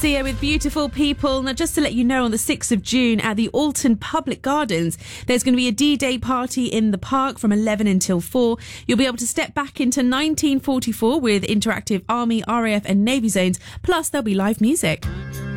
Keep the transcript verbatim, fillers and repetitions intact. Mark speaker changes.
Speaker 1: Sia with Beautiful People. Now, just to let you know, on the sixth of June at the Alton Public Gardens, there's going to be a D-Day party in the park from eleven until four. You'll be able to step back into nineteen forty-four with interactive Army, R A F and Navy zones, plus there'll be live music.